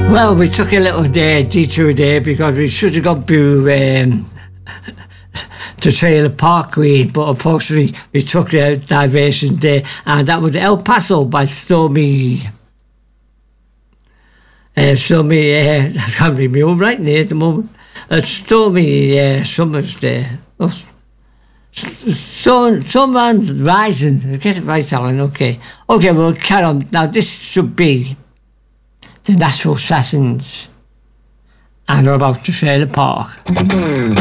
Well, we took a little detour there because we should have gone to Trailer Parkway, but unfortunately we took a diversion there, and that was El Paso by Stormy. I can't read my own writing here at the moment. Stormy Summers there. Sun's rising. Get it right, Alan. Okay, we'll carry on. Now this should be the Nashville Assassins, and we're about to Trailer Park.